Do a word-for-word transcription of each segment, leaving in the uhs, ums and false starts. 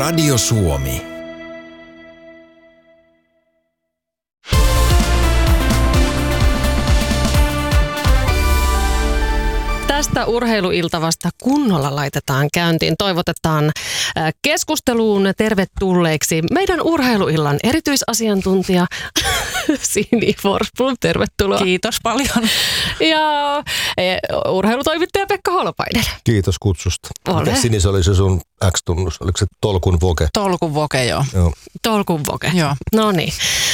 Radio Suomi. Tästä urheiluiltavasta kunnolla laitetaan käyntiin. Toivotetaan keskusteluun tervetulleeksi meidän urheiluillan erityisasiantuntija Sini Forsblom. Tervetuloa. Kiitos paljon. Ja urheilutoimittaja Pekka Holopainen. Kiitos kutsusta. Ole. Mikä Sini, se oli se sun X-tunnus? Oliko se tolkun voke? Tolkun voke, joo. joo. Tolkun voke. Joo. No niin.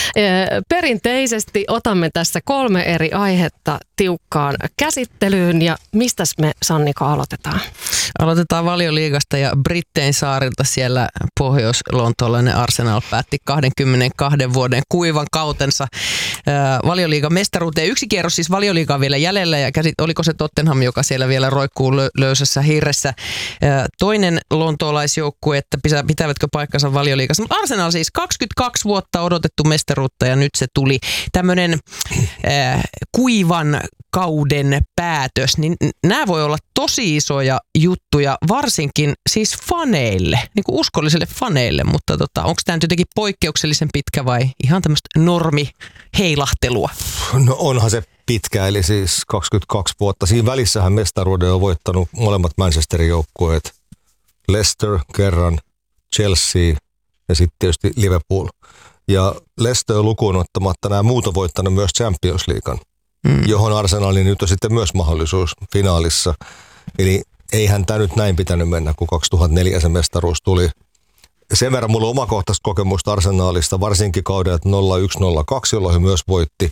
Perinteisesti otamme tässä kolme eri aihetta tiukkaan käsittelyyn. Ja mistäs me, Sannika, aloitetaan? Aloitetaan Valioliigasta ja Brittein saarilta. Siellä pohjois-lontoolainen Arsenal päätti kaksikymmentäkaksi vuoden kuivan kautensa Valioliigan mestaruuteen. Yksi kierros siis Valioliigaa vielä jäljellä ja käsit, oliko se Tottenham, joka siellä vielä roikkuu lö, löysässä hirressä. Toinen lontoolaisjoukkue, että pitävätkö paikkansa Valioliigassa. Mutta Arsenal siis kaksikymmentäkaksi vuotta odotettu mestaruutta ja nyt se tuli tämmöinen äh, kuivan kauden päätös, niin nämä voi olla tosi isoja juttuja, varsinkin siis faneille, niin kuin uskollisille faneille, mutta tota, onko tämä nyt jotenkin poikkeuksellisen pitkä vai ihan tämmöistä normi heilahtelua? No onhan se pitkä, eli siis kaksikymmentäkaksi vuotta. Siinä välissähän mestaruuden on voittanut molemmat Manchesterin joukkueet, Leicester kerran, Chelsea ja sitten tietysti Liverpool. Ja Leicester lukuun ottamatta nämä muut on voittanut myös Champions Leaguean, mm. johon Arsenalin nyt on sitten myös mahdollisuus finaalissa. Eli eihän tämä nyt näin pitänyt mennä, kun kaksituhattaneljä se mestaruus tuli. Sen verran mulla on omakohtaista kokemusta Arsenalista, varsinkin kaudelta nolla yksi nolla kaksi, jolloin he myös voitti.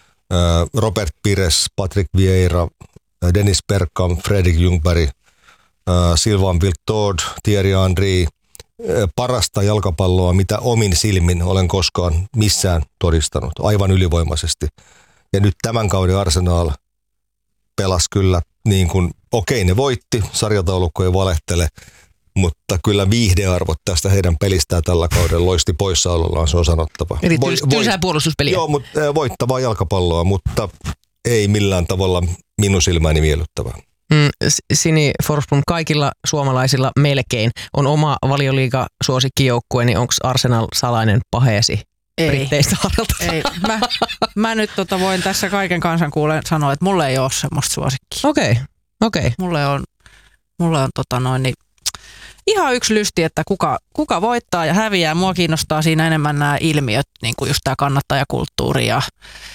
Robert Pires, Patrick Vieira, Dennis Bergkamp, Fredrik Ljungberg, Sylvain Wiltord, Thierry Henry. Parasta jalkapalloa, mitä omin silmin olen koskaan missään todistanut, aivan ylivoimaisesti. Ja nyt tämän kauden Arsenal pelasi kyllä niin kuin, okei ne voitti, sarjataulukko ei valehtele, mutta kyllä viihdearvot tästä heidän pelistään tällä kaudella loisti poissaolollaan, se on sanottava. Eli tylsää puolustuspeliä. Joo, mutta voittavaa jalkapalloa, mutta ei millään tavalla minun silmäni miellyttävää. Mm, Sini Forsblom, kaikilla suomalaisilla melkein on oma Valioliiga-suosikkijoukkue, niin onko Arsenal salainen paheesi Brittein saarelta? Ei, mä, mä nyt tota voin tässä kaiken kansan kuulen sanoa, että mulle ei ole semmoista suosikkia. Okei, okay. okei. Okay. Mulle on, mulle on tota noin, niin ihan yksi lysti, että kuka, kuka voittaa ja häviää. Mua kiinnostaa siinä enemmän nämä ilmiöt, niin kuin just tämä kannattajakulttuuri ja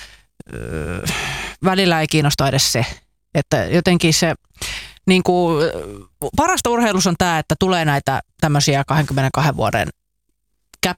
öö, välillä ei kiinnosta edes se. Että jotenkin se, niin kuin, parasta urheilussa on tämä, että tulee näitä tämmöisiä kaksikymmentäkaksi vuoden